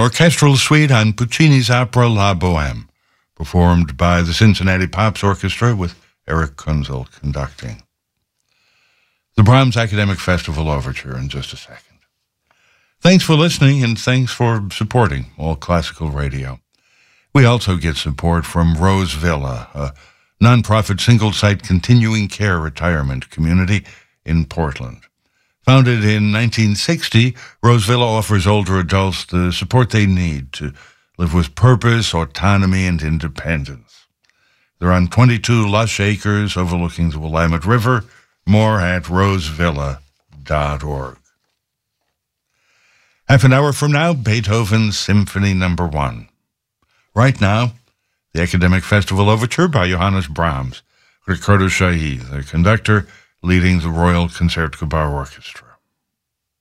orchestral suite on Puccini's opera La Bohème, performed by the Cincinnati Pops Orchestra with Eric Kunzel conducting. The Brahms Academic Festival Overture in just a second. Thanks for listening, and thanks for supporting All Classical Radio. We also get support from Rose Villa, a nonprofit single-site continuing care retirement community in Portland. Founded in 1960, Rose Villa offers older adults the support they need to live with purpose, autonomy, and independence. They're on 22 lush acres overlooking the Willamette River. More at rosevilla.org. Half an hour from now, Beethoven's Symphony No. 1. Right now, the Academic Festival Overture by Johannes Brahms, Ricardo Chailly, the conductor, leading the Royal Concertgebouw Orchestra.